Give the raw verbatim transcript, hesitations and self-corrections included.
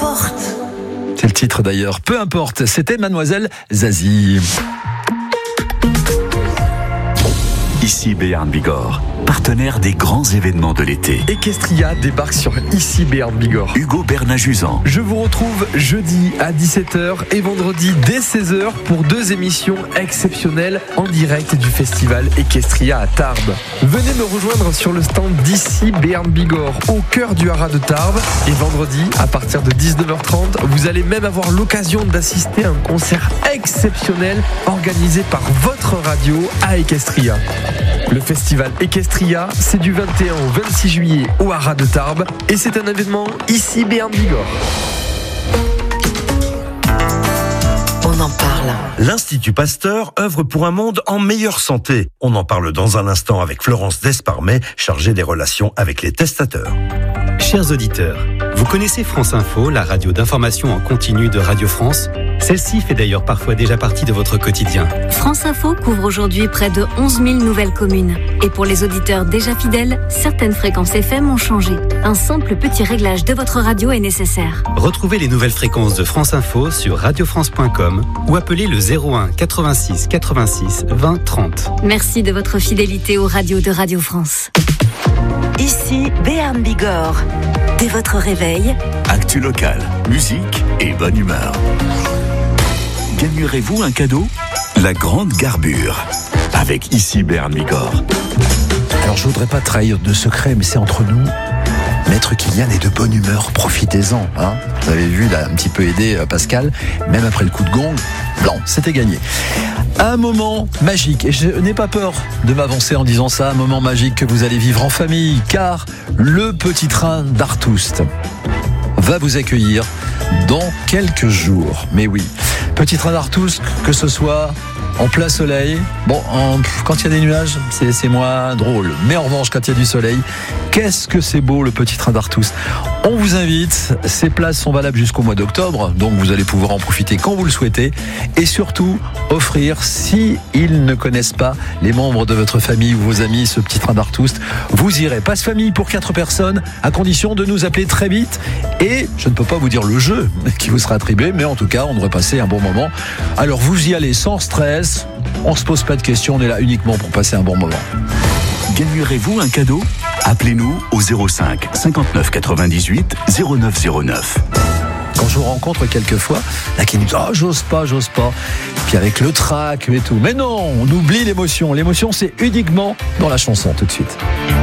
importe. C'est le titre d'ailleurs, peu importe, c'était Mademoiselle Zazie. Ici Béarn Bigorre, partenaire des grands événements de l'été. Equestria débarque sur Ici Béarn Bigorre. Hugo Bernat-Juzan. Je vous retrouve jeudi à dix-sept heures et vendredi dès seize heures pour deux émissions exceptionnelles en direct du festival Equestria à Tarbes. Venez me rejoindre sur le stand d'Ici Béarn Bigorre au cœur du haras de Tarbes. Et vendredi, à partir de dix-neuf heures trente, vous allez même avoir l'occasion d'assister à un concert exceptionnel organisé par votre radio à Equestria. Le festival Equestria, c'est du vingt et un au vingt-six juillet au haras de Tarbes et c'est un événement Ici Béarn Bigorre. On en parle. L'Institut Pasteur œuvre pour un monde en meilleure santé. On en parle dans un instant avec Florence Desparmet, chargée des relations avec les testateurs. Chers auditeurs, vous connaissez France Info, la radio d'information en continu de Radio France ? Celle-ci fait d'ailleurs parfois déjà partie de votre quotidien. France Info couvre aujourd'hui près de onze mille nouvelles communes. Et pour les auditeurs déjà fidèles, certaines fréquences F M ont changé. Un simple petit réglage de votre radio est nécessaire. Retrouvez les nouvelles fréquences de France Info sur radio france point com ou appelez le zéro un quatre-vingt-six quatre-vingt-six vingt trente. Merci de votre fidélité aux radios de Radio France. Ici Béarn Bigorre. Dès votre réveil, Actu local, musique et bonne humeur. Gagnerez-vous un cadeau ? La grande garbure, avec Ici Béarn Bigorre. Alors je voudrais pas trahir de secret, mais c'est entre nous. Maître Kylian est de bonne humeur, profitez-en. Hein, vous avez vu, il a un petit peu aidé Pascal, même après le coup de gong, blanc, c'était gagné. Un moment magique, et je n'ai pas peur de m'avancer en disant ça, un moment magique que vous allez vivre en famille, car le petit train d'Artoust va vous accueillir dans quelques jours. Mais oui, petit train d'Artoust, que ce soit en plein soleil, bon, en, quand il y a des nuages, c'est, c'est moins drôle. Mais en revanche, quand il y a du soleil, qu'est-ce que c'est beau le petit train d'Artoust. On vous invite, ces places sont valables jusqu'au mois d'octobre, donc vous allez pouvoir en profiter quand vous le souhaitez. Et surtout, offrir, si ils ne connaissent pas, les membres de votre famille ou vos amis, ce petit train d'Artoust, vous irez. Passe famille pour quatre personnes, à condition de nous appeler très vite. Et je ne peux pas vous dire le jeu qui vous sera attribué, mais en tout cas, on devrait passer un bon moment. Alors vous y allez sans stress, on se pose pas de questions, on est là uniquement pour passer un bon moment. Gagnerez-vous un cadeau ? Appelez-nous au zéro cinq cinquante-neuf quatre-vingt-dix-huit zéro neuf zéro neuf. Quand je vous rencontre quelquefois, là qui nous dit « Oh, j'ose pas, j'ose pas ». Puis avec le trac et tout. Mais non, on oublie l'émotion. L'émotion, c'est uniquement dans la chanson, tout de suite.